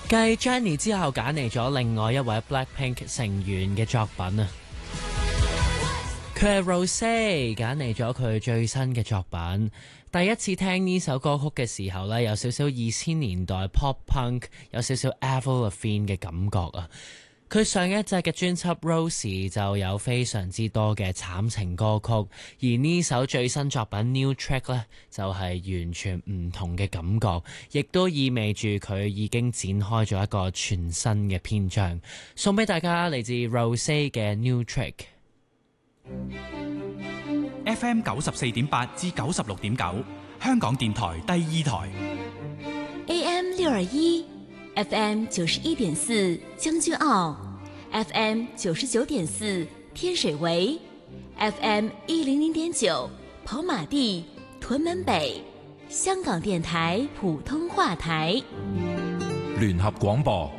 繼 Jennie 之後揀嚟咗另外一位 Blackpink 成員嘅作品啊，佢係 Rosé 揀嚟咗佢最新嘅作品。第一次聽呢首歌曲嘅時候呢，有少少2000年代 Pop Punk， 有少少 Avril Lavigne 嘅感覺啊。佢上一隻嘅專輯 Rosie 就有非常之多嘅慘情歌曲，而呢首最新作品 New Track 呢，就係完全唔同嘅感覺，亦都意味住佢已經展開咗一個全新嘅篇章。送俾大家嚟自 Rosé 嘅 New Track。FM 94.8至96.9，香港電台第二台。 AM 621，FM 91.4將軍澳，FM 99.4天水圍，FM 100.9跑馬地屯門北，香港電台普通話台。 聯合廣播。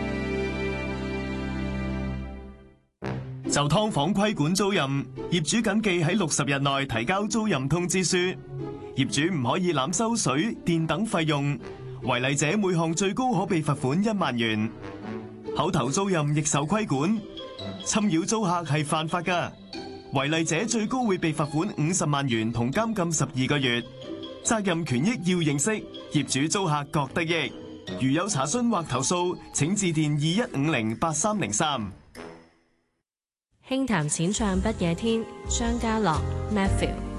就劏房規管租賃，業主謹記喺60日內提交租賃通知書。業主唔可以濫收水電等費用，違例者每項最高可被罰款1萬元。口頭租賃亦受規管，侵擾租客係犯法㗎，違例者最高會被罰款50萬元同監禁12個月。責任權益要認識，業主租客各得益。如有查詢或投訴，請致電21508303。 輕談淺唱不夜天，張家樂 Matthew。